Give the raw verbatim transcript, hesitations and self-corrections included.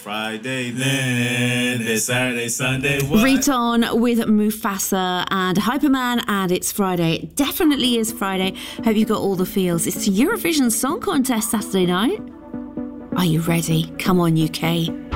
Friday then, it's Saturday, Sunday, what? Riton with Mufasa and Hyperman, and it's Friday. It definitely is Friday. Hope you got all the feels. It's the Eurovision Song Contest Saturday night. Are you ready? Come on, U K.